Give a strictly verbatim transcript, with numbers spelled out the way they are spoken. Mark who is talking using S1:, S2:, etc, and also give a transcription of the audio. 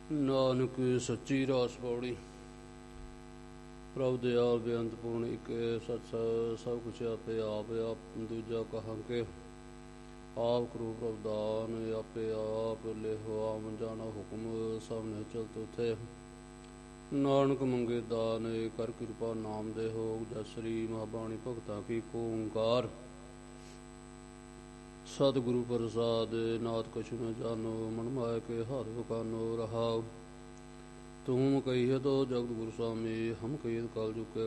S1: ਨਾਨਕ ਸੱਚੀ ਰਾਸ ਪੌੜੀ। ਪ੍ਰਭ ਦਿਆਲ ਬੇਅੰਤ ਪੂਰਨ ਇਕੇ ਸੱਚ ਸਭ ਕੁਛ ਆਪੇ ਆਪ ਆਪ ਦੂਜਾ ਕਹਾਂਗੇ ਆਪ ਕਰੂ ਪ੍ਰਭ ਦਾਨ ਆਪੇ ਆਪ ਲਿਹੋ ਆਮ ਜਾਣਾ ਹੁਕਮ ਸਭ ਨੇ ਚਲਤ ਉਥੇ ਨਾਨਕ ਮੰਗੇ ਦਾਨ ਕਰ ਕਿਰਪਾ ਨਾਮ ਦੇ ਹੋ ਜੈ ਸ੍ਰੀ ਮਹਾਬਾਣੀ ਭਗਤਾਂ ਕੀ ਓੰਕਾਰ ਸਤਿਗੁਰੂ ਪ੍ਰਸਾਦ ਨਾਥ ਕਛੁ ਨ ਜਾਨੋ ਮਨ ਮਾਇਆ ਕੇ ਹਾਰਿਓ ਕਾਨੋ ਰਹਾਉ ਤੂੰ ਕਹੀਏ ਤੋ ਜਗਤ ਗੁਰੂ स्वामी हम कहिए काल जुके